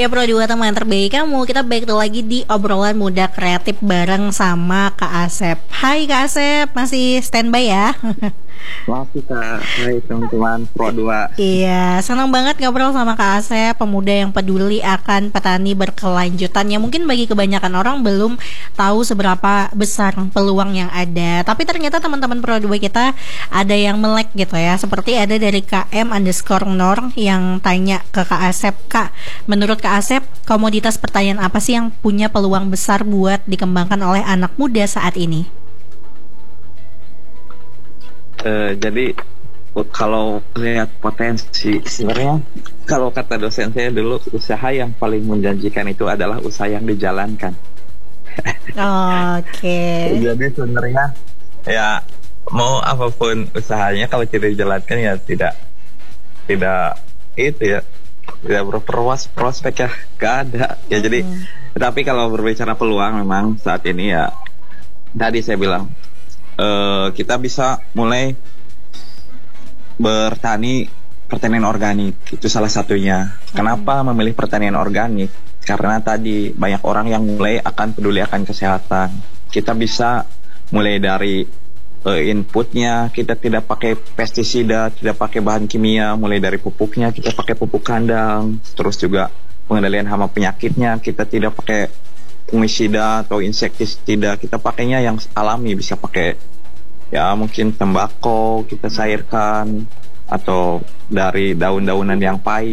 Ya Pro 2 teman terbaik kamu. Kita balik lagi di obrolan muda kreatif bareng sama Kak Asep. Hai Kak Asep, masih standby ya? Makasih Kak, hai teman-teman Pro 2. Iya, senang banget ngobrol sama Kak Asep, pemuda yang peduli akan petani berkelanjutan. Ya mungkin bagi kebanyakan orang belum tahu seberapa besar peluang yang ada. Tapi ternyata teman-teman Pro 2 kita ada yang melek gitu ya. Seperti ada dari KM_Nor yang tanya ke Kak Asep, Kak, menurut Kak Asep, komoditas pertanian apa sih yang punya peluang besar buat dikembangkan oleh anak muda saat ini? Jadi kalau lihat potensi sebenarnya, kalau kata dosen saya dulu, usaha yang paling menjanjikan itu adalah usaha yang dijalankan. Oke. Jadi sebenarnya ya mau apapun usahanya kalau tidak dijalankan ya tidak itu ya, tidak berperwas prospek ya gak ada ya. Jadi tapi kalau berbicara peluang memang saat ini ya tadi saya bilang kita bisa mulai pertanian organik, itu salah satunya. Kenapa memilih pertanian organik? Karena tadi banyak orang yang mulai akan peduli akan kesehatan. Kita bisa mulai dari inputnya, kita tidak pakai pestisida, tidak pakai bahan kimia. Mulai dari pupuknya kita pakai pupuk kandang, terus juga pengendalian hama penyakitnya kita tidak pakai fungisida atau insektisida, kita pakainya yang alami. Bisa pakai ya mungkin tembakau kita cairkan, atau dari daun-daunan yang pahit